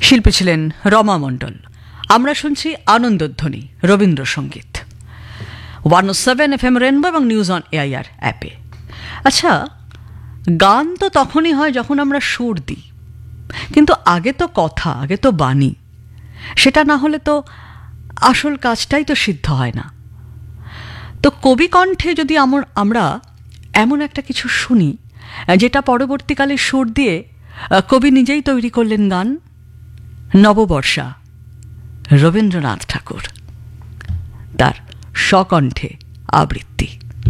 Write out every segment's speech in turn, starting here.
শিল্পী ছিলেন রমা মণ্ডল। আমরা শুনছি আনন্দধ্বনি রবীন্দ্রসঙ্গীত 107 FM রেনবো এবং নিউজ অন এআইআর অ্যাপে। আচ্ছা, গান তো তখনই হয় যখন আমরা সুর দিই, কিন্তু আগে তো কথা, আগে তো বাণী। সেটা না হলে তো আসল কাজটাই তো সিদ্ধ হয় না। তো কবি কণ্ঠে যদি আমরা এমন একটা কিছু শুনি যেটা পরবর্তীকালে সুর দিয়ে কবি নিজেই তৈরি করলেন গান, নববর্ষা, রবীন্দ্রনাথ ঠাকুর, তার স্বকণ্ঠে আবৃত্তি।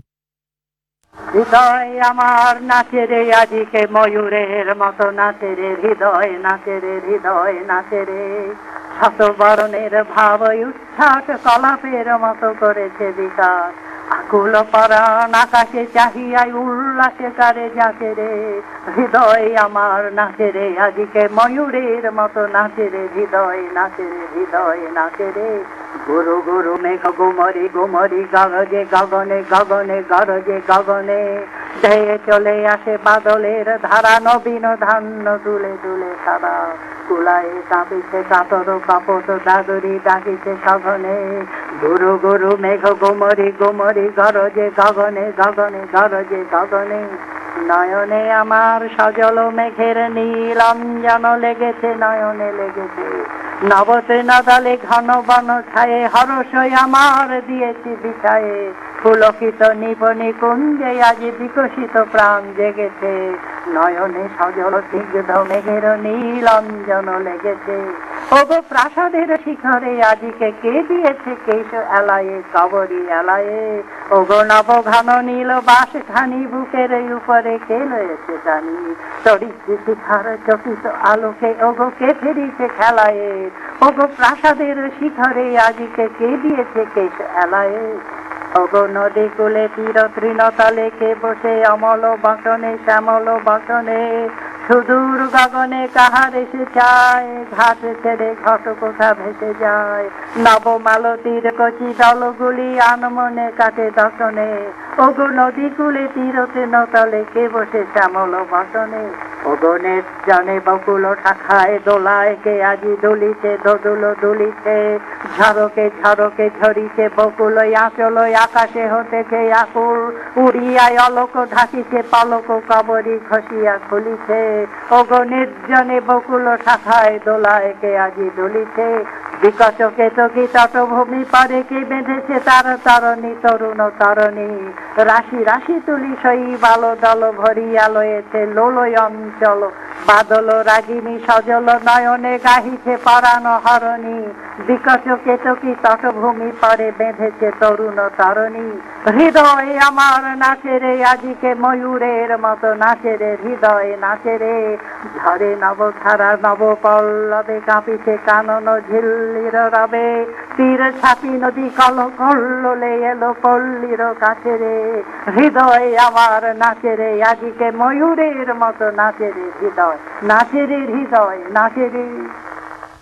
হৃদয় আমার নাচে রে আজিকে ময়ূরের মতো নাচে রে, হৃদয় নাচে রে, হৃদয় নাচে রে, শতবরণের ভাব উচ্ছ্বাস কলাপের মতো করেছে বিকাশ। আকুল পরাণ আকাশে চাহিয়াই উল্লাসে কারে যাচে রে, হৃদয় আমার নাচে রে আজিকে ময়ূরের মতো নাচে রে, হৃদয় নাচে রে, হৃদয় নাচে রে। গুরু গুরু মেঘ গুমরি গুমরি গগনে গগনে গগনে গরজে গগনে, ধেয়ে চলে আসে বাদলের ধারা, নবীন ধান্য তুলে তুলে সারা। কুলায়ে কাঁপিছে কাতর কপট দাদুরি ডাকিছে সঘনে, গুরু গুরু মেঘ গুমরি গুমরি গরজে গগনে গগনে গরজে গগনে। নয়নে আমার সজল মেঘের নীল অঞ্জন লেগেছে, নয়নে লেগেছে নবতে নদলে ঘন বন ছায়ে, হরসই আমার দিয়েছি বিছায়ে, পুলকিত নিপনি কুঞ্জে আজি বিকশিত প্রাণ জেগেছে, নয়নে সজল স্নিগ্ধ মেঘের নীল অঞ্জন লেগেছে। ওগো প্রাসাদের শিখরে আজিকে কে দিয়েছে কেশ এলায়ে, কবরী এলায়ে, ওগো নব ঘন নীল বাস খানি বুকের উপরে কে লয়েছে জানি, তরিত্রী শিখার চকিত আলোকে ওগো কে ফেরিছে খেলায়ে, ওগো প্রাসাদের শিখরে আজিকে কে দিয়েছে কেশ এলায়ে। ওগো নদী কূলে তীর তৃণতলে কে বসে অমল বাসনে শ্যামল বাসনে, সুদূর গগনে কাহার এসে চায়, ঘাট ছেড়ে ঘট কোথা ভেসে যায়, নবমালতীর কচি দলগুলি আনমনে কাটে দশনে, ওগো নদী কূলে তীর তৃণতলে কে বসে শ্যামল বাসনে। ওগো নির্জনে বকুল শাখায় দোলায় কে আজি দুলিছে দোদুল দুলিছে, ঝরকে ঝরকে ঝরিছে বকুল আঁচল আকাশে হতেছে আকুল, উড়িয়ায় অলোক ঢাকিছে পালক কবরী খসিয়া খুলিছে, ওগো নির্জনে বকুল শাখায় দোলায় কে আজি দুলিছে, বিকট কেতকী তটভূমি পারে কে বেঁধেছে তার তরণী তরুণ তরণী, রাশি রাশি তুলি সই বালো দল ভরিয়া লয়েছে লোলয় অঞ্চল, বাদল রাগিনী সজল নয়নে গাহিছে পরাণ হরণী, বিকট কেতকী তটভূমি পারে বেঁধেছে তরুণ তরণী। হৃদয় আমার নাচে রে আজিকে ময়ূরের মতো নাচে রে, হৃদয় নাচে রে, ঝরে নবধারা নব পল্লবে কাঁপিছে কানন ঝিল্লির রবে, তীর ছাপি নদী কল কল্লোলে এলো পল্লীর কাছে রে, হৃদয় আমার নাচে রে আজিকে ময়ূরের মতো নাচে রে, হৃদয় নাচে রে, হৃদয় নাচে রে।